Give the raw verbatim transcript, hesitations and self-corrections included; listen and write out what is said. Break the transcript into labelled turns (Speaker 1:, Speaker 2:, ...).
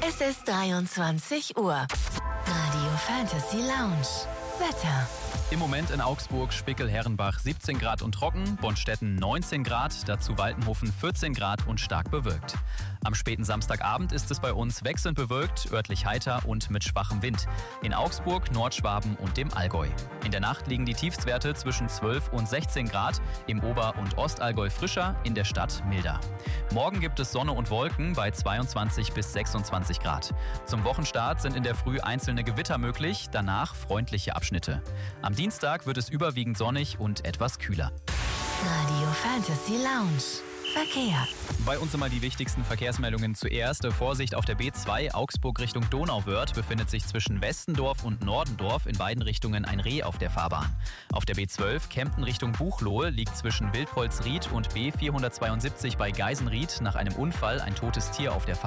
Speaker 1: Es ist dreiundzwanzig Uhr. Radio Fantasy Lounge. Wetter.
Speaker 2: Im Moment in Augsburg, Spickel-Herrenbach siebzehn Grad und trocken, Bonstetten neunzehn Grad, dazu Waltenhofen vierzehn Grad und stark bewölkt. Am späten Samstagabend ist es bei uns wechselnd bewölkt, örtlich heiter und mit schwachem Wind. In Augsburg, Nordschwaben und dem Allgäu. In der Nacht liegen die Tiefstwerte zwischen zwölf und sechzehn Grad, im Ober- und Ostallgäu frischer, in der Stadt milder. Morgen gibt es Sonne und Wolken bei zweiundzwanzig bis sechsundzwanzig Grad. Zum Wochenstart sind in der Früh einzelne Gewitter möglich, danach freundliche Abschnitte. Am Dienstag wird es überwiegend sonnig und etwas kühler.
Speaker 1: Radio Fantasy Lounge. Verkehr.
Speaker 2: Bei uns immer die wichtigsten Verkehrsmeldungen zuerst. Vorsicht auf der B zwei Augsburg Richtung Donauwörth befindet sich zwischen Westendorf und Nordendorf in beiden Richtungen ein Reh auf der Fahrbahn. Auf der B zwölf Kempten Richtung Buchloe liegt zwischen Wildpolsried und B vierhundertzweiundsiebzig bei Geisenried nach einem Unfall ein totes Tier auf der Fahrbahn.